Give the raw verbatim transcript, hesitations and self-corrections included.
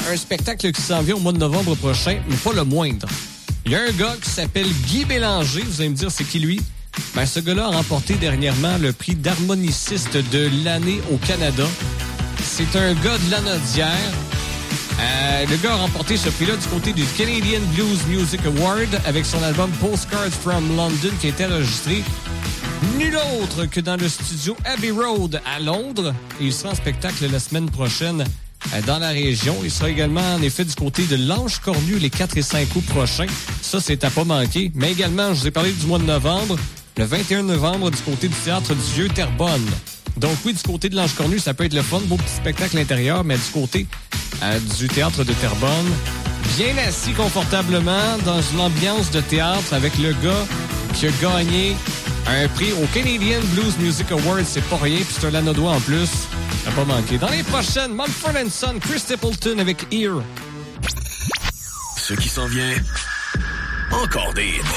un spectacle qui s'en vient au mois de novembre prochain, mais pas le moindre. Il y a un gars qui s'appelle Guy Bélanger. Vous allez me dire, c'est qui lui? Ben, ce gars-là a remporté dernièrement le prix d'harmoniciste de l'année au Canada. C'est un gars de Lanaudière. Euh, le gars a remporté ce prix-là du côté du Canadian Blues Music Award avec son album Postcards from London qui a été enregistré nul autre que dans le studio Abbey Road à Londres. Et il sera en spectacle la semaine prochaine euh, dans la région. Il sera également en effet du côté de l'Ange Cornu les quatre et cinq août prochains. Ça, c'est à pas manquer. Mais également, je vous ai parlé du mois de novembre, le vingt et un novembre du côté du Théâtre du Vieux-Terrebonne. Donc oui, du côté de l'Ange Cornu, ça peut être le fun, beau petit spectacle à l'intérieur, mais du côté euh, du Théâtre de Terrebonne, bien assis confortablement dans une ambiance de théâtre avec le gars qui a gagné un prix au Canadian Blues Music Award, c'est pas rien, puis c'est un Lanaudois en plus, ça n'a pas manqué. Dans les prochaines, Mumford and Son, Chris Stapleton avec Ear. Ce qui s'en vient, encore des hits.